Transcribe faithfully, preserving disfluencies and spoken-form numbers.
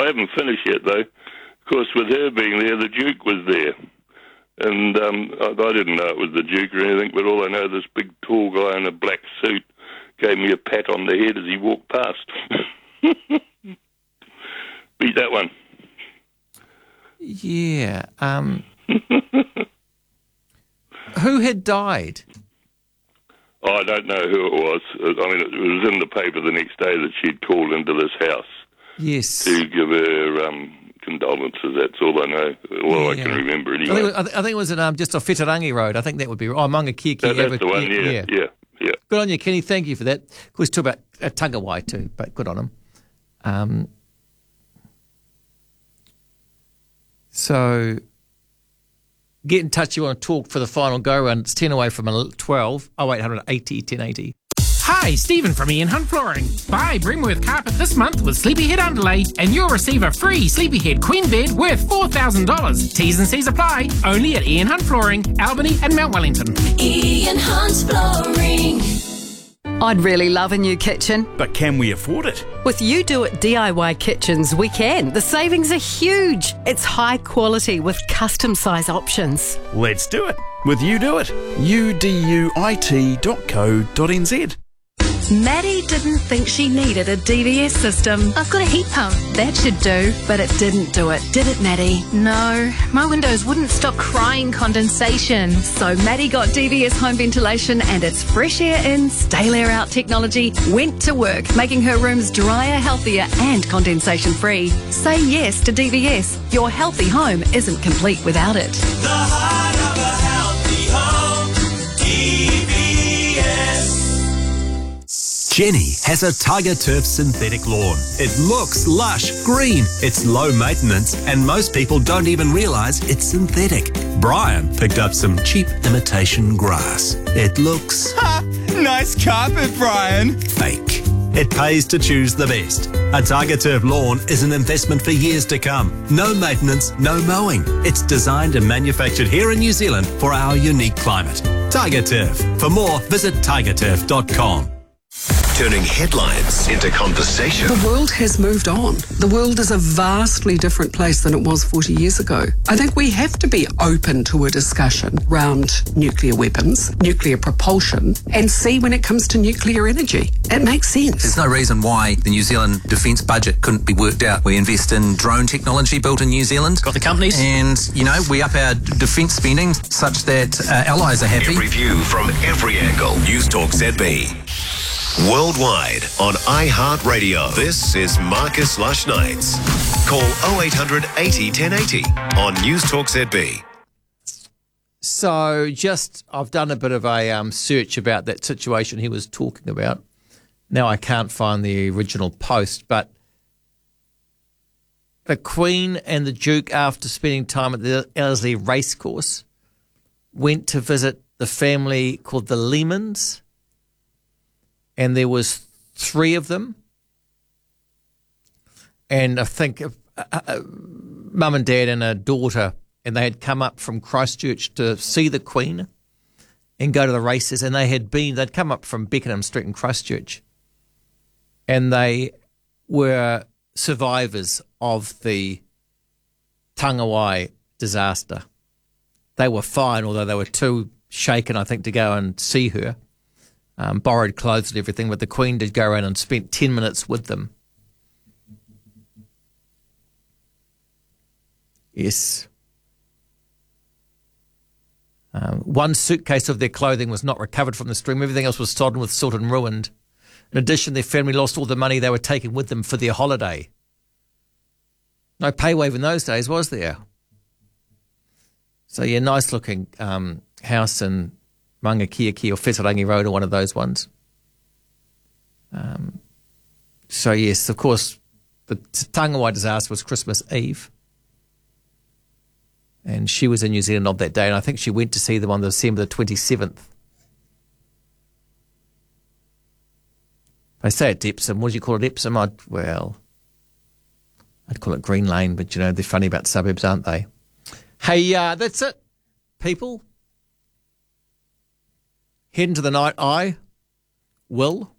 haven't finished yet, though. Of course, with her being there, the Duke was there. And um, I, I didn't know it was the Duke or anything, but all I know, this big tall guy in a black suit gave me a pat on the head as he walked past. Beat that one. Yeah. Um, who had died? Oh, I don't know who it was. I mean, it was in the paper the next day that she'd called into this house. Yes. To give her um, condolences. That's all I know. All yeah. I can remember I think, anyway. it was, I think it was in, um, just off Whetarangi Road. I think that would be... Oh, Mangakiki. That, that's the one, yeah, yeah, yeah, yeah. Good on you, Kenny. Thank you for that. Of course, talk about uh, Tangawai too, but good on him. Um, so... Get in touch if you want to talk for the final go-round. It's ten away from twelve, oh eight hundred eighty ten eighty. Hi, Stephen from Ian Hunt Flooring. Buy Brimworth Carpet this month with Sleepyhead Underlay and you'll receive a free Sleepyhead Queen Bed worth four thousand dollars. T's and C's apply. Only at Ian Hunt Flooring, Albany and Mount Wellington. Ian Hunt Flooring. I'd really love a new kitchen. But can we afford it? With You Do It D I Y Kitchens, we can. The savings are huge. It's high quality with custom size options. Let's do it. With You Do It. U D U I T dot co dot n z. Maddie didn't think she needed a D V S system. I've got a heat pump. That should do. But it didn't do it, did it, Maddie? No, my windows wouldn't stop crying condensation. So Maddie got D V S home ventilation and its fresh air in, stale air out technology went to work, making her rooms drier, healthier and condensation free. Say yes to D V S. Your healthy home isn't complete without it. The heart of a healthy home, D V S. Jenny has a Tiger Turf synthetic lawn. It looks lush, green, it's low maintenance, and most people don't even realise it's synthetic. Brian picked up some cheap imitation grass. It looks... Ha! Nice carpet, Brian. Fake. It pays to choose the best. A Tiger Turf lawn is an investment for years to come. No maintenance, no mowing. It's designed and manufactured here in New Zealand for our unique climate. Tiger Turf. For more, visit tiger turf dot com. Turning headlines into conversation. The world has moved on. The world is a vastly different place than it was forty years ago. I think we have to be open to a discussion around nuclear weapons, nuclear propulsion, and see when it comes to nuclear energy. It makes sense. There's no reason why the New Zealand defence budget couldn't be worked out. We invest in drone technology built in New Zealand. Got the companies. And, you know, we up our defence spending such that uh, allies are happy. Every view from every angle. Newstalk Z B. Worldwide on iHeartRadio. This is Marcus Lush Nights. Call oh eight hundred eighty ten eighty on Newstalk Z B. So just, I've done a bit of a um, search about that situation he was talking about. Now I can't find the original post, but the Queen and the Duke, after spending time at the Ellerslie Racecourse, went to visit the family called the Lemans. And there was three of them. And I think uh, uh, mum and dad and a daughter, and they had come up from Christchurch to see the Queen and go to the races. And they had been, they'd come up from Beckenham Street in Christchurch. And they were survivors of the Tangawai disaster. They were fine, although they were too shaken, I think, to go and see her. Um, borrowed clothes and everything, but the Queen did go around and spent ten minutes with them. Yes. Um, one suitcase of their clothing was not recovered from the stream. Everything else was sodden with silt and ruined. In addition, their family lost all the money they were taking with them for their holiday. No pay wave in those days, was there? So, yeah, nice-looking um, house in Mangakiaki or Whetarangi Road or one of those ones. Um, so, yes, of course, the Tangawai disaster was Christmas Eve. And she was in New Zealand on that day, and I think she went to see them on December the twenty-seventh. I say at Epsom. What do you call it, Epsom? I'd, well, I'd call it Green Lane, but, you know, they're funny about suburbs, aren't they? Hey, uh, that's it, people. Head into the night. I will